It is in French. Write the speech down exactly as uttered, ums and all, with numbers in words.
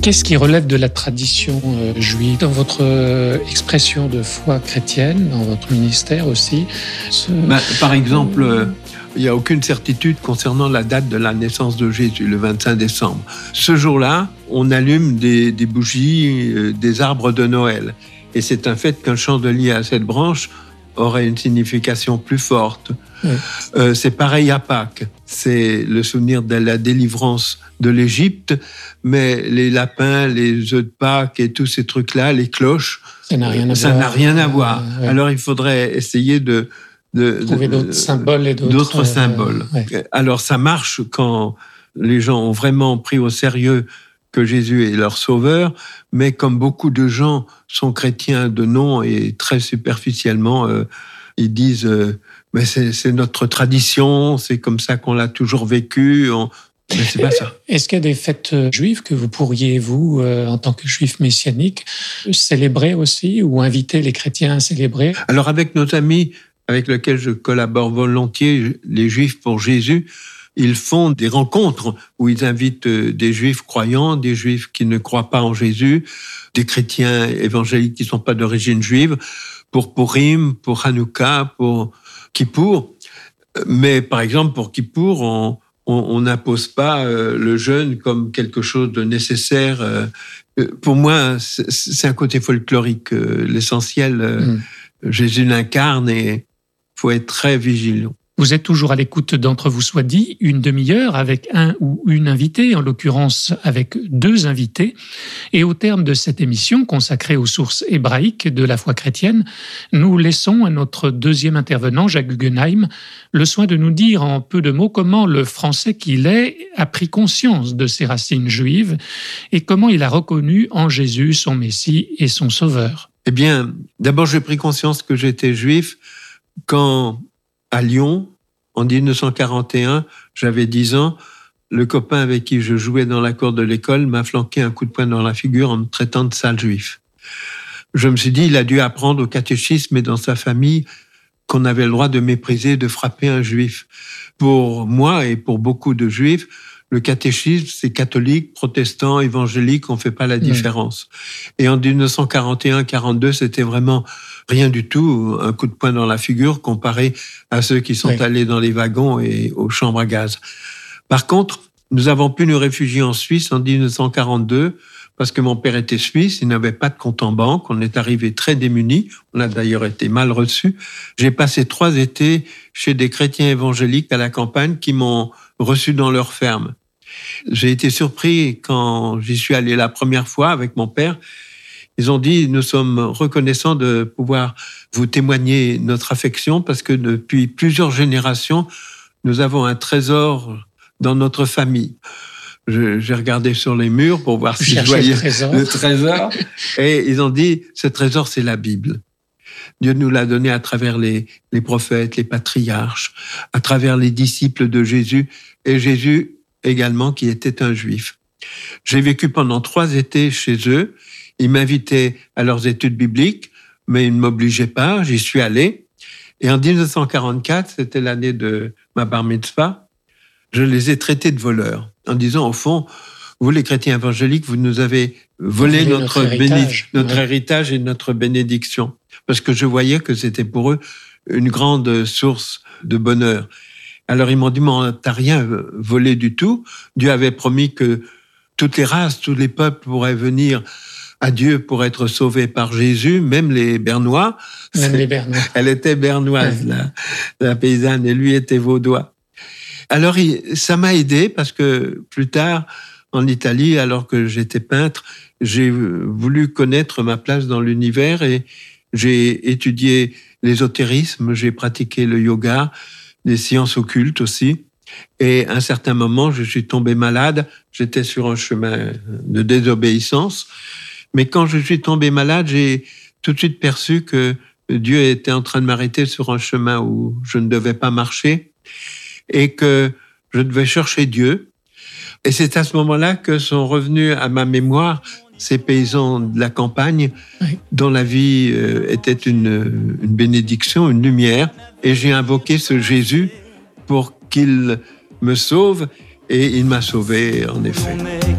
Qu'est-ce qui relève de la tradition euh, juive dans votre euh, expression de foi chrétienne, dans votre ministère aussi ce... ben, Par exemple, euh, il n'y a aucune certitude concernant la date de la naissance de Jésus, le vingt-cinq décembre. Ce jour-là, on allume des, des bougies, euh, des arbres de Noël. Et c'est un fait qu'un chandelier à cette branche aurait une signification plus forte. Oui. Euh, c'est pareil à Pâques. C'est le souvenir de la délivrance de l'Égypte, mais les lapins, les œufs de Pâques et tous ces trucs-là, les cloches, ça n'a rien à ça voir. N'a rien à voir. Euh, ouais. Alors il faudrait essayer de, de trouver de, d'autres symboles et d'autres, d'autres symboles. Euh, ouais. Alors ça marche quand les gens ont vraiment pris au sérieux que Jésus est leur sauveur, mais comme beaucoup de gens sont chrétiens de nom et très superficiellement, euh, ils disent euh, mais c'est, c'est notre tradition, c'est comme ça qu'on l'a toujours vécu. On... Mais c'est pas ça. Est-ce qu'il y a des fêtes juives que vous pourriez, vous, euh, en tant que juif messianique, célébrer aussi ou inviter les chrétiens à célébrer ? Alors avec nos amis avec lesquels je collabore volontiers, les Juifs pour Jésus, ils font des rencontres où ils invitent des Juifs croyants, des Juifs qui ne croient pas en Jésus, des chrétiens évangéliques qui ne sont pas d'origine juive, pour Purim, pour Hanouka, pour Kippour. Mais par exemple, pour Kippour, on on n'impose pas le jeûne comme quelque chose de nécessaire. Pour moi, c'est, c'est un côté folklorique. L'essentiel, mmh. Jésus l'incarne et il faut être très vigilant. Vous êtes toujours à l'écoute d'Entre vous soit dit, une demi-heure avec un ou une invitée, en l'occurrence avec deux invités. Et au terme de cette émission consacrée aux sources hébraïques de la foi chrétienne, nous laissons à notre deuxième intervenant, Jacques Guggenheim, le soin de nous dire en peu de mots comment le Français qu'il est a pris conscience de ses racines juives et comment il a reconnu en Jésus son Messie et son Sauveur. Eh bien, d'abord j'ai pris conscience que j'étais juif quand... À Lyon, en dix-neuf cent quarante et un, j'avais dix ans, le copain avec qui je jouais dans la cour de l'école m'a flanqué un coup de poing dans la figure en me traitant de sale juif. Je me suis dit, il a dû apprendre au catéchisme et dans sa famille qu'on avait le droit de mépriser, de frapper un juif. Pour moi et pour beaucoup de juifs, le catéchisme, c'est catholique, protestant, évangélique, on ne fait pas la différence. Mmh. Et en dix-neuf cent quarante et un quarante-deux, c'était vraiment rien du tout, un coup de poing dans la figure comparé à ceux qui sont oui. allés dans les wagons et aux chambres à gaz. Par contre, nous avons pu nous réfugier en Suisse en dix-neuf cent quarante-deux parce que mon père était suisse, il n'avait pas de compte en banque, on est arrivé très démunis, on a d'ailleurs été mal reçus. J'ai passé trois étés chez des chrétiens évangéliques à la campagne qui m'ont reçu dans leur ferme. J'ai été surpris quand j'y suis allé la première fois avec mon père. Ils ont dit, nous sommes reconnaissants de pouvoir vous témoigner notre affection parce que depuis plusieurs générations, nous avons un trésor dans notre famille. Je, j'ai regardé sur les murs pour voir si je voyais le trésor. le trésor. Et ils ont dit, ce trésor, c'est la Bible. Dieu nous l'a donné à travers les, les prophètes, les patriarches, à travers les disciples de Jésus, et Jésus également, qui était un juif. J'ai vécu pendant trois étés chez eux. Ils m'invitaient à leurs études bibliques, mais ils ne m'obligeaient pas. J'y suis allé. Et en dix-neuf cent quarante-quatre, c'était l'année de ma bar mitzvah, je les ai traités de voleurs, en disant, au fond, vous les chrétiens évangéliques, vous nous avez volé notre, notre, héritage, béné- notre ouais. héritage et notre bénédiction. Parce que je voyais que c'était pour eux une grande source de bonheur. Alors ils m'ont dit, mais t'as rien volé du tout. Dieu avait promis que toutes les races, tous les peuples pourraient venir à Dieu pour être sauvés par Jésus, même les Bernois. Même les Bernois. Elle était bernoise, ouais. la, la paysanne, et lui était vaudois. Alors ça m'a aidé parce que plus tard, en Italie, alors que j'étais peintre, j'ai voulu connaître ma place dans l'univers et j'ai étudié l'ésotérisme, j'ai pratiqué le yoga, les sciences occultes aussi. Et à un certain moment, je suis tombé malade. J'étais sur un chemin de désobéissance. Mais quand je suis tombé malade, j'ai tout de suite perçu que Dieu était en train de m'arrêter sur un chemin où je ne devais pas marcher et que je devais chercher Dieu. Et c'est à ce moment-là que sont revenus à ma mémoire ces paysans de la campagne oui. dont la vie était une, une bénédiction, une lumière. Et j'ai invoqué ce Jésus pour qu'il me sauve et il m'a sauvé en effet.